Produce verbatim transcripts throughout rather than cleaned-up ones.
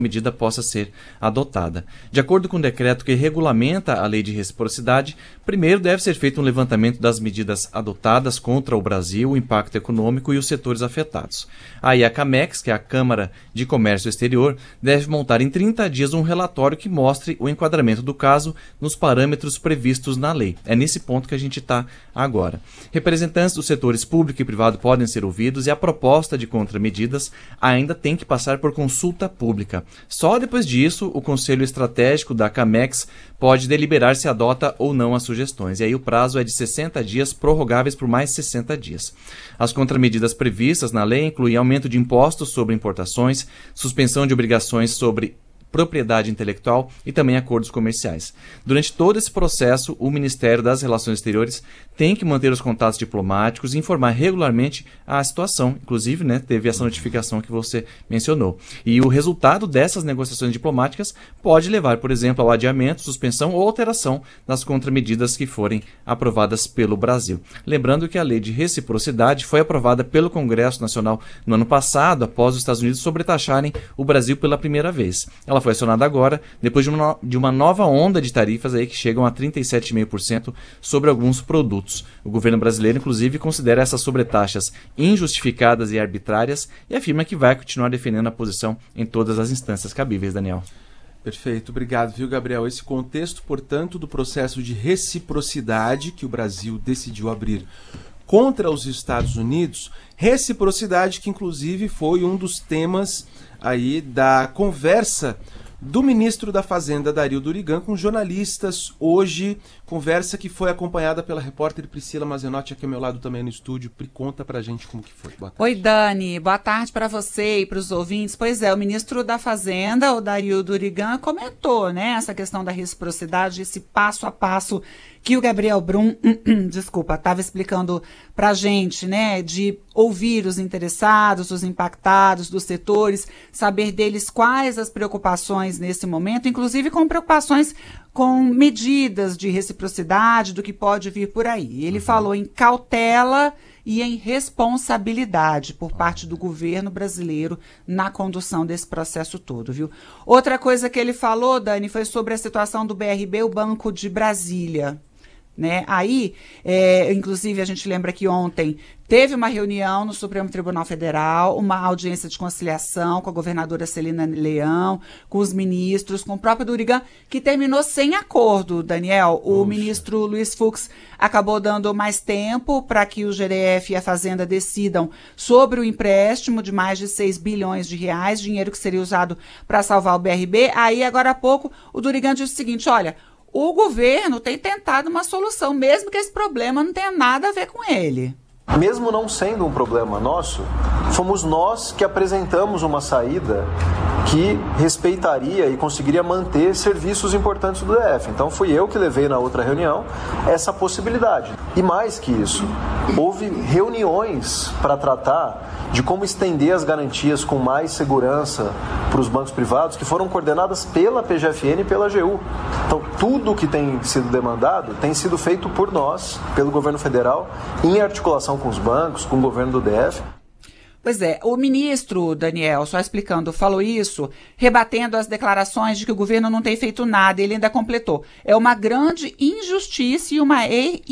medida possa ser adotada. De acordo com o decreto que regulamenta a lei de reciprocidade, primeiro deve ser feito um levantamento das medidas adotadas contra o Brasil, o impacto econômico e os setores afetados. Aí a CAMEX, que é a Câmara de Comércio Exterior, deve montar em trinta dias um relatório que mostre o enquadramento do caso nos parâmetros previstos na lei. É nesse ponto que a gente está agora. Representantes dos setores público e privado podem ser ouvidos e a proposta de contramedidas ainda tem que passar por consulta pública. Só depois disso, o Conselho Estratégico da CAMEX pode deliberar se adota ou não as sugestões. E aí o prazo é de sessenta dias, prorrogáveis por mais sessenta dias. As contramedidas previstas na lei incluem aumento de impostos sobre importações, suspensão de obrigações sobre propriedade intelectual e também acordos comerciais. Durante todo esse processo, o Ministério das Relações Exteriores tem que manter os contatos diplomáticos e informar regularmente a situação. Inclusive, né, teve essa notificação que você mencionou. E o resultado dessas negociações diplomáticas pode levar, por exemplo, ao adiamento, suspensão ou alteração das contramedidas que forem aprovadas pelo Brasil. Lembrando que a lei de reciprocidade foi aprovada pelo Congresso Nacional no ano passado, após os Estados Unidos sobretaxarem o Brasil pela primeira vez. Ela foi acionada agora, depois de uma, de uma nova onda de tarifas aí que chegam a trinta e sete vírgula cinco por cento sobre alguns produtos. O governo brasileiro, inclusive, considera essas sobretaxas injustificadas e arbitrárias e afirma que vai continuar defendendo a posição em todas as instâncias cabíveis, Daniel. Perfeito, obrigado, viu, Gabriel? Esse contexto, portanto, do processo de reciprocidade que o Brasil decidiu abrir contra os Estados Unidos, reciprocidade que, inclusive, foi um dos temas aí da conversa do ministro da Fazenda, Dario Durigan, com jornalistas hoje, conversa que foi acompanhada pela repórter Priscila Mazenotti, aqui ao meu lado também no estúdio. Pri, conta pra gente como que foi. Boa tarde. Oi, Dani, boa tarde para você e para os ouvintes. Pois é, o ministro da Fazenda, o Dario Durigan, comentou, né, essa questão da reciprocidade, esse passo a passo que o Gabriel Brum, desculpa, estava explicando para a gente, né, de ouvir os interessados, os impactados dos setores, saber deles quais as preocupações nesse momento, inclusive com preocupações com medidas de reciprocidade, do que pode vir por aí. Ele uhum. falou em cautela e em responsabilidade por parte do governo brasileiro na condução desse processo todo, viu? Outra coisa que ele falou, Dani, foi sobre a situação do B R B, o Banco de Brasília. Né? Aí, é, inclusive, a gente lembra que ontem teve uma reunião no Supremo Tribunal Federal, uma audiência de conciliação com a governadora Celina Leão, com os ministros, com o próprio Durigan, que terminou sem acordo, Daniel. O Poxa. ministro Luiz Fux acabou dando mais tempo para que o G D F e a Fazenda decidam sobre o empréstimo de mais de seis bilhões de reais, dinheiro que seria usado para salvar o B R B. Aí, agora há pouco, o Durigan disse o seguinte, olha, o governo tem tentado uma solução, mesmo que esse problema não tenha nada a ver com ele. Mesmo não sendo um problema nosso, fomos nós que apresentamos uma saída que respeitaria e conseguiria manter serviços importantes do D F. Então fui eu que levei na outra reunião essa possibilidade. E mais que isso, houve reuniões para tratar de como estender as garantias com mais segurança para os bancos privados, que foram coordenadas pela P G F N e pela A G U. Então tudo que tem sido demandado tem sido feito por nós, pelo governo federal, em articulação com os bancos, com o governo do D F. Pois é, o ministro, Daniel, só explicando, falou isso, rebatendo as declarações de que o governo não tem feito nada. Ele ainda completou. É uma grande injustiça e uma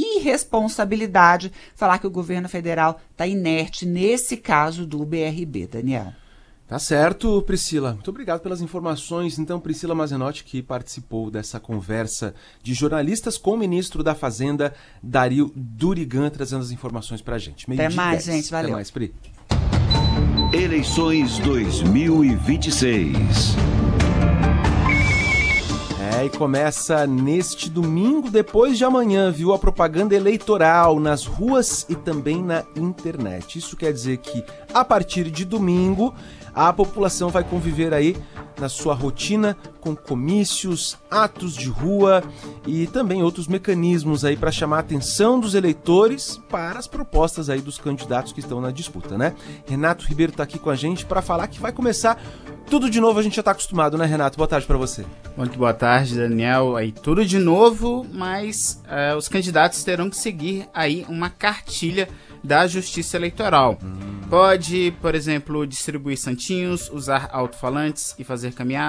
irresponsabilidade falar que o governo federal está inerte nesse caso do B R B, Daniel. Tá certo, Priscila. Muito obrigado pelas informações. Então, Priscila Mazenotti, que participou dessa conversa de jornalistas com o ministro da Fazenda, Dario Durigan, trazendo as informações pra gente. Meio Até mais, dez. Gente. Valeu. Até mais, Pri. Eleições dois mil e vinte e seis. É, e começa neste domingo, depois de amanhã, viu, a propaganda eleitoral nas ruas e também na internet. Isso quer dizer que, a partir de domingo, a população vai conviver aí na sua rotina com comícios, atos de rua e também outros mecanismos aí para chamar a atenção dos eleitores para as propostas aí dos candidatos que estão na disputa, né? Renato Ribeiro está aqui com a gente para falar que vai começar tudo de novo. A gente já está acostumado, né, Renato? Boa tarde para você. Muito boa tarde, Daniel. Aí tudo de novo, mas uh, os candidatos terão que seguir aí uma cartilha da Justiça Eleitoral. Hum. Pode, por exemplo, distribuir santinhos, usar alto-falantes e fazer caminhadas.